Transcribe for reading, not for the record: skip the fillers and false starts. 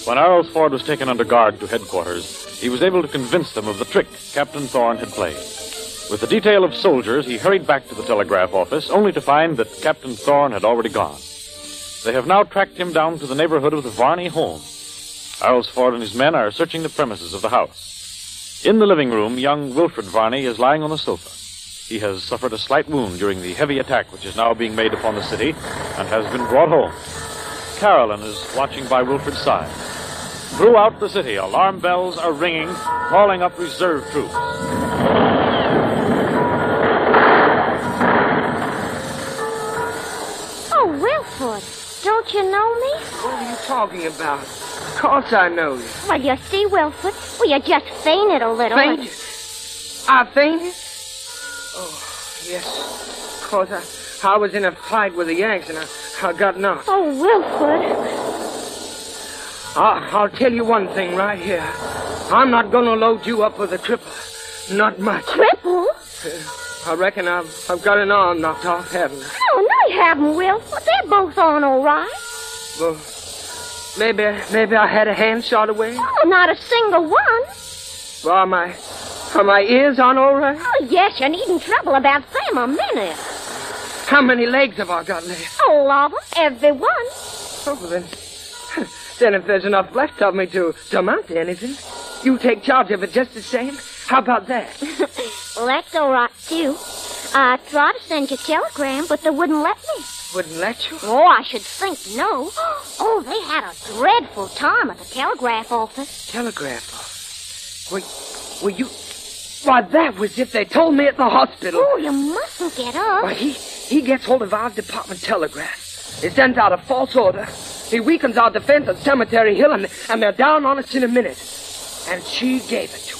When Arlesford was taken under guard to headquarters, he was able to convince them of the trick Captain Thorne had played. With a detail of soldiers, he hurried back to the telegraph office, only to find that Captain Thorne had already gone. They have now tracked him down to the neighborhood of the Varney home. Arlesford and his men are searching the premises of the house. In the living room, young Wilfred Varney is lying on the sofa. He has suffered a slight wound during the heavy attack which is now being made upon the city and has been brought home. Carolyn is watching by Wilfred's side. Throughout the city, alarm bells are ringing, calling up reserve troops. Oh, Wilfred, don't you know me? What are you talking about? Of course I know you. Well, you see, Wilfred, you just fainted a little. Fainted? I fainted? Oh, yes. Of course, I was in a fight with the Yanks and I got knocked. Oh, Wilfred. I'll tell you one thing right here. I'm not going to load you up with a triple. Not much. Triple? I reckon I've got an arm knocked off, haven't I? Oh, no, you haven't, Wilfred. They're both on all right. Well, maybe I had a hand shot away. Oh, not a single one. Well, are my ears on all right? Oh, yes, you needn't trouble about them a minute. How many legs have I got left? All of them, every one. Oh, then if there's enough left of me to amount to anything, you take charge of it just the same. How about that? Well, that's all right, too. I tried to send you a telegram, but they wouldn't let me. Wouldn't let you? Oh, I should think no. Oh, they had a dreadful time at the telegraph office. Telegraph office? Were you... Why, that was if they told me at the hospital. Oh, you mustn't get up. Why, he gets hold of our department telegraph. He sends out a false order. He weakens our defense at Cemetery Hill, and they're down on us in a minute. And she gave it to